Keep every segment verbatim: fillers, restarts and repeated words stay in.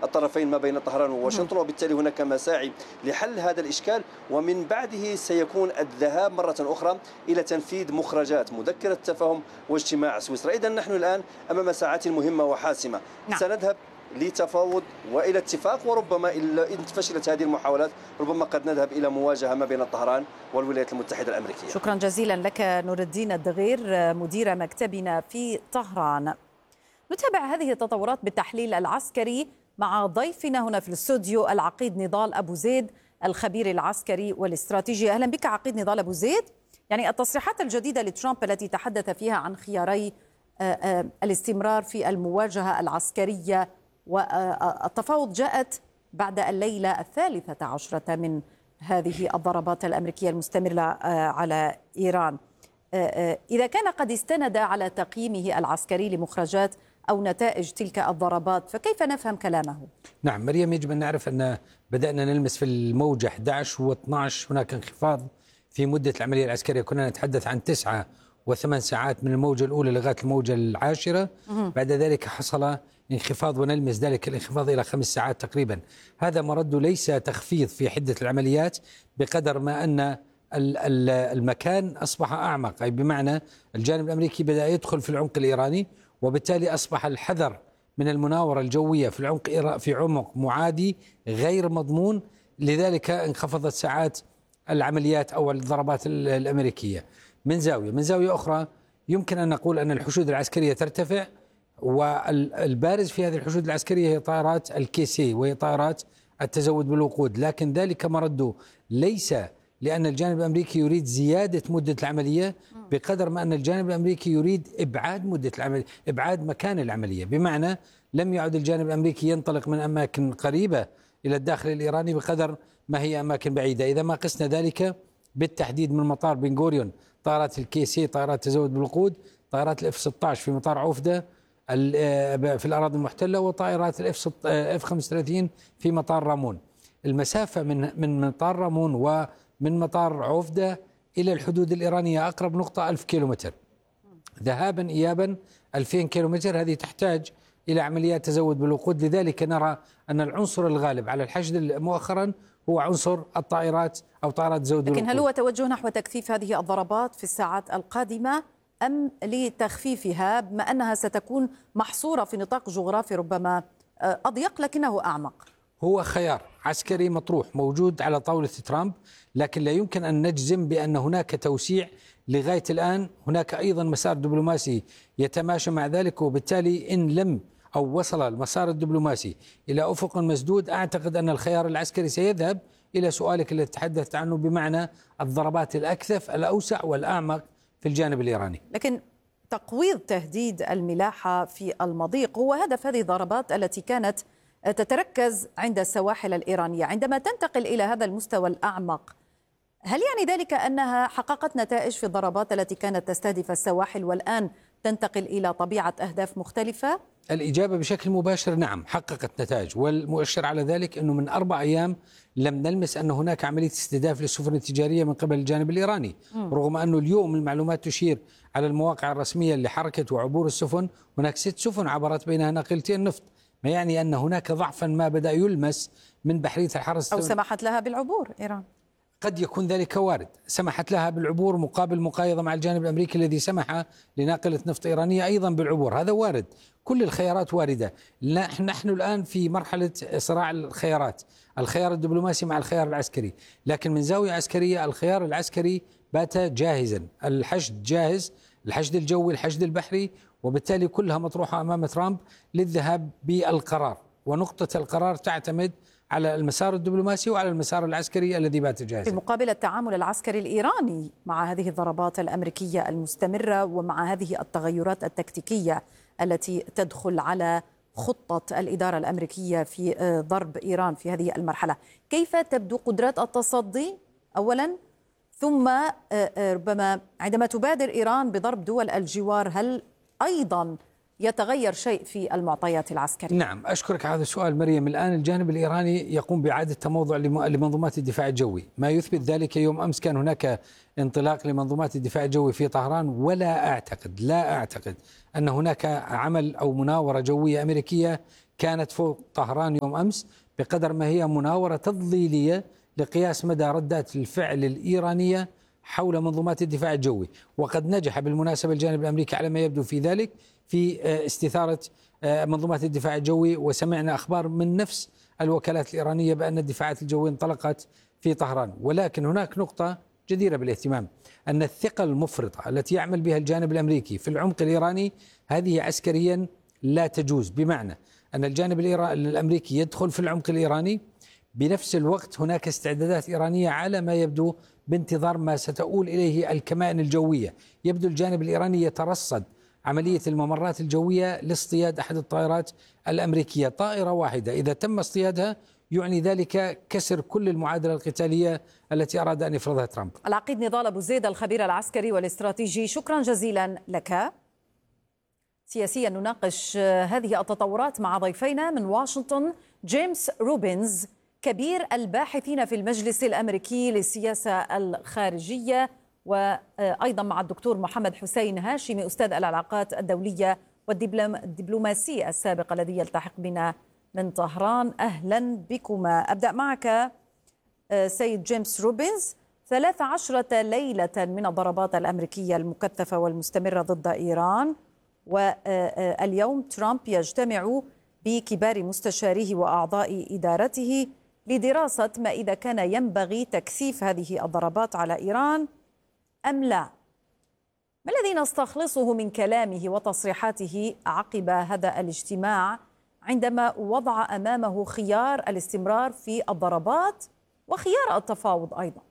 الطرفين ما بين طهران وواشنطن، وبالتالي هناك مساعي لحل هذا الإشكال، ومن بعده سيكون الذهاب مرة أخرى إلى تنفيذ مخرجات مذكرة التفاهم واجتماع سويسرا. إذن نحن الآن أمام ساعات مهمة وحاسمة. نعم. سنذهب لتفاوض وإلى اتفاق، وربما إن فشلت هذه المحاولات ربما قد نذهب إلى مواجهة ما بين طهران والولايات المتحدة الأمريكية. شكرا جزيلا لك نور الدين الدغير مدير مكتبنا في طهران. نتابع هذه التطورات بالتحليل العسكري مع ضيفنا هنا في الاستوديو العقيد نضال أبو زيد الخبير العسكري والاستراتيجي. أهلا بك عقيد نضال أبو زيد. يعني التصريحات الجديدة لترامب التي تحدث فيها عن خياري الاستمرار في المواجهة العسكرية والتفاوض جاءت بعد الليلة الثالثة عشرة من هذه الضربات الأمريكية المستمرة على إيران. إذا كان قد استند على تقييمه العسكري لمخرجات أو نتائج تلك الضربات، فكيف نفهم كلامه؟ نعم مريم، يجب أن نعرف أن بدأنا نلمس في الموجة أحد عشر و اثني عشر هناك انخفاض في مدة العملية العسكرية. كنا نتحدث عن تسعة وثمان ساعات من الموجة الأولى لغاية الموجة العاشرة. بعد ذلك حصل انخفاض، ونلمس ذلك الانخفاض إلى خمس ساعات تقريبا. هذا مرد ليس تخفيض في حدة العمليات بقدر ما أن المكان أصبح أعمق، أي بمعنى الجانب الأمريكي بدأ يدخل في العمق الإيراني، وبالتالي أصبح الحذر من المناورة الجوية في العمق في عمق معادي غير مضمون. لذلك انخفضت ساعات العمليات أو الضربات الأمريكية. من زاوية من زاوية أخرى يمكن أن نقول أن الحشود العسكرية ترتفع، والبارز في هذه الحشود العسكرية هي طائرات الكيسي وهي طائرات التزود بالوقود، لكن ذلك مرده ليس لأن الجانب الأمريكي يريد زيادة مدة العملية بقدر ما أن الجانب الأمريكي يريد إبعاد مدة العملية، إبعاد مكان العملية، بمعنى لم يعد الجانب الأمريكي ينطلق من أماكن قريبة إلى الداخل الإيراني بقدر ما هي أماكن بعيدة. إذا ما قسنا ذلك بالتحديد من مطار بن غوريون طائرات الكيسي طائرات تزود بالوقود، طائرات الاف ستة عشر في مطار عوفدة في الأراضي المحتلة، وطائرات الاف خمسة وثلاثين في مطار رامون، المسافة من من مطار رامون ومن مطار عوفدة إلى الحدود الإيرانية أقرب نقطة ألف كيلومتر، ذهابا إيابا ألفين كيلومتر. هذه تحتاج إلى عمليات تزود بالوقود. لذلك نرى أن العنصر الغالب على الحشد مؤخرا هو عنصر الطائرات أو طائرات تزود بالوقود. لكن هل هو توجه نحو تكثيف هذه الضربات في الساعات القادمة أم لتخفيفها بما أنها ستكون محصورة في نطاق جغرافي ربما أضيق لكنه أعمق؟ هو خيار عسكري مطروح موجود على طاولة ترامب، لكن لا يمكن أن نجزم بأن هناك توسيع لغاية الآن. هناك أيضا مسار دبلوماسي يتماشى مع ذلك، وبالتالي إن لم أو وصل المسار الدبلوماسي إلى أفق مسدود، أعتقد أن الخيار العسكري سيذهب إلى سؤالك الذي تحدثت عنه، بمعنى الضربات الأكثف الأوسع والأعمق في الجانب الإيراني. لكن تقويض تهديد الملاحة في المضيق هو هدف هذه الضربات التي كانت تتركز عند السواحل الإيرانية. عندما تنتقل إلى هذا المستوى الأعمق، هل يعني ذلك أنها حققت نتائج في الضربات التي كانت تستهدف السواحل والآن تنتقل إلى طبيعة أهداف مختلفة؟ الإجابة بشكل مباشر نعم، حققت نتائج، والمؤشر على ذلك أنه من أربع أيام لم نلمس أن هناك عملية استهداف للسفن التجارية من قبل الجانب الإيراني، م. رغم أنه اليوم المعلومات تشير على المواقع الرسمية لحركة وعبور السفن هناك ست سفن عبرت بينها ناقلتين نفط، ما يعني أن هناك ضعفا ما بدأ يلمس من بحرية الحرس، أو سمحت لها بالعبور إيران. قد يكون ذلك وارد، سمحت لها بالعبور مقابل مقايضة مع الجانب الأمريكي الذي سمح لناقلة نفط إيرانية أيضا بالعبور، هذا وارد، كل الخيارات واردة. نحن الآن في مرحلة صراع الخيارات، الخيار الدبلوماسي مع الخيار العسكري، لكن من زاوية عسكرية الخيار العسكري بات جاهزا، الحشد جاهز، الحشد الجوي الحشد البحري، وبالتالي كلها مطروحة أمام ترامب للذهاب بالقرار، ونقطة القرار تعتمد على المسار الدبلوماسي وعلى المسار العسكري الذي بات جاهزا. في مقابل التعامل العسكري الإيراني مع هذه الضربات الأمريكية المستمرة ومع هذه التغيرات التكتيكية التي تدخل على خطة الإدارة الأمريكية في ضرب إيران في هذه المرحلة، كيف تبدو قدرات التصدي أولا، ثم ربما عندما تبادر إيران بضرب دول الجوار هل أيضا يتغير شيء في المعطيات العسكرية؟ نعم، أشكرك على هذا السؤال مريم. الآن الجانب الإيراني يقوم بإعادة تموضع لمنظومات الدفاع الجوي، ما يثبت ذلك يوم أمس كان هناك انطلاق لمنظومات الدفاع الجوي في طهران، ولا أعتقد لا أعتقد أن هناك عمل أو مناورة جوية أمريكية كانت فوق طهران يوم أمس بقدر ما هي مناورة تضليلية لقياس مدى ردات الفعل الإيرانية حول منظومات الدفاع الجوي. وقد نجح بالمناسبة الجانب الأمريكي على ما يبدو في ذلك في استثارة منظومات الدفاع الجوي، وسمعنا أخبار من نفس الوكالات الإيرانية بأن الدفاعات الجوية انطلقت في طهران. ولكن هناك نقطة جديرة بالاهتمام، أن الثقة المفرطة التي يعمل بها الجانب الأمريكي في العمق الإيراني هذه عسكريا لا تجوز، بمعنى أن الجانب الأمريكي يدخل في العمق الإيراني، بنفس الوقت هناك استعدادات إيرانية على ما يبدو بانتظار ما ستؤول إليه الكمائن الجوية. يبدو الجانب الإيراني يترصد عملية الممرات الجوية لاصطياد أحد الطائرات الأمريكية. طائرة واحدة إذا تم اصطيادها يعني ذلك كسر كل المعادلة القتالية التي أراد أن يفرضها ترامب. العقيد نضال أبو زيد الخبير العسكري والاستراتيجي، شكرا جزيلا لك. سياسيا نناقش هذه التطورات مع ضيفينا من واشنطن، جيمس روبنز كبير الباحثين في المجلس الأمريكي للسياسة الخارجية، وأيضا مع الدكتور محمد حسين هاشمي أستاذ العلاقات الدولية والدبلوماسية السابق الذي يلتحق بنا من طهران. أهلا بكما. أبدأ معك سيد جيمس روبنز. ثلاث عشرة ليلة من الضربات الأمريكية المكثفة والمستمرة ضد إيران، واليوم ترامب يجتمع بكبار مستشاريه وأعضاء إدارته لدراسة ما إذا كان ينبغي تكثيف هذه الضربات على إيران أم لا. ما الذي نستخلصه من كلامه وتصريحاته عقب هذا الاجتماع عندما وضع أمامه خيار الاستمرار في الضربات وخيار التفاوض أيضا؟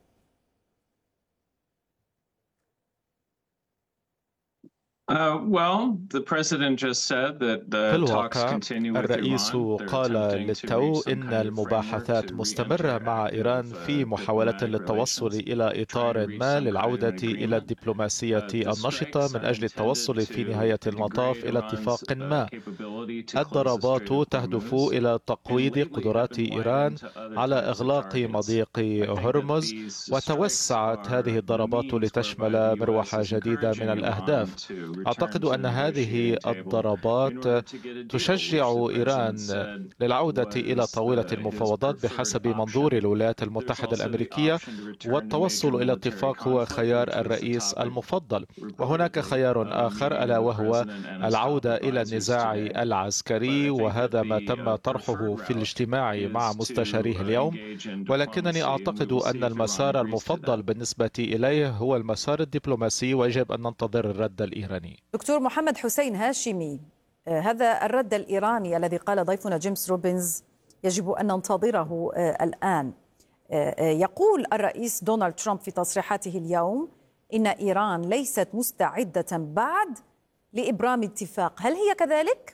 في الواقع الرئيس قال للتو إن المباحثات مستمرة مع إيران في محاولة للتوصل إلى إطار ما للعودة إلى الدبلوماسية النشطة من أجل التوصل في نهاية المطاف إلى اتفاق ما. الضربات تهدف إلى تقويض قدرات إيران على إغلاق مضيق هرمز، وتوسعت هذه الضربات لتشمل مروحة جديدة من الأهداف. أعتقد أن هذه الضربات تشجع إيران للعودة إلى طاولة المفاوضات بحسب منظور الولايات المتحدة الأمريكية، والتوصل إلى اتفاق هو خيار الرئيس المفضل. وهناك خيار آخر ألا وهو العودة إلى النزاع العسكري، وهذا ما تم طرحه في الاجتماع مع مستشاريه اليوم. ولكنني أعتقد أن المسار المفضل بالنسبة إليه هو المسار الدبلوماسي، ويجب أن ننتظر الرد الإيراني. دكتور محمد حسين هاشمي، هذا الرد الإيراني الذي قال ضيفنا جيمس روبنز يجب أن ننتظره الآن. يقول الرئيس دونالد ترامب في تصريحاته اليوم إن إيران ليست مستعدة بعد لإبرام اتفاق، هل هي كذلك؟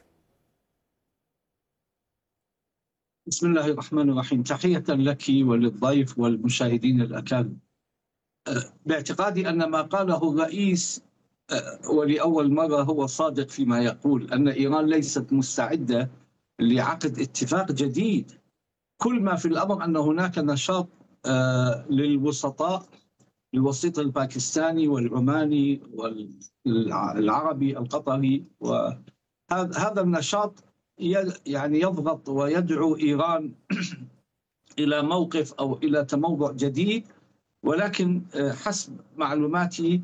بسم الله الرحمن الرحيم. تحية لك وللضيف والمشاهدين الأكارم. باعتقادي أن ما قاله الرئيس ولأول مرة هو صادق فيما يقول أن إيران ليست مستعدة لعقد اتفاق جديد. كل ما في الأمر أن هناك نشاط للوسطاء، الوسيط الباكستاني والعماني والعربي القطري، وهذا النشاط يعني يضغط ويدعو إيران إلى موقف أو إلى تموضع جديد. ولكن حسب معلوماتي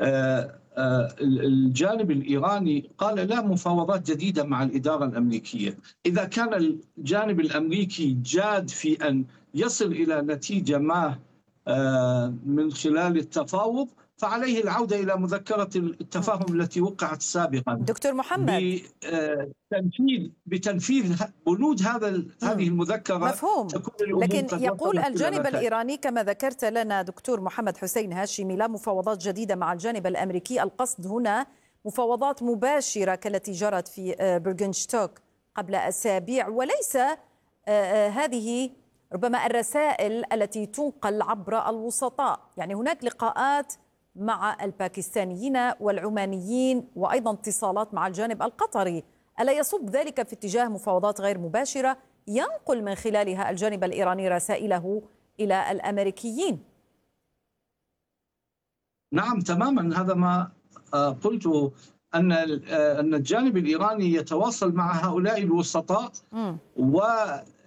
الجانب الإيراني قال لا مفاوضات جديدة مع الإدارة الأمريكية. إذا كان الجانب الأمريكي جاد في أن يصل إلى نتيجة ما من خلال التفاوض، فعليه العودة إلى مذكرة التفاهم التي وقعت سابقا. دكتور محمد، بتنفيذ بتنفيذ بنود هذا هذه المذكرة مفهوم. لكن يقول الجانب الإيراني كما ذكرت لنا دكتور محمد حسين هاشمي لا مفاوضات جديدة مع الجانب الأمريكي. القصد هنا مفاوضات مباشرة كالتي جرت في برغنشتوك قبل أسابيع، وليس هذه ربما الرسائل التي تنقل عبر الوسطاء. يعني هناك لقاءات مع الباكستانيين والعمانيين وأيضا اتصالات مع الجانب القطري. ألا يصب ذلك في اتجاه مفاوضات غير مباشرة ينقل من خلالها الجانب الإيراني رسائله إلى الأمريكيين؟ نعم تماما، هذا ما قلته أن أن الجانب الإيراني يتواصل مع هؤلاء الوسطاء و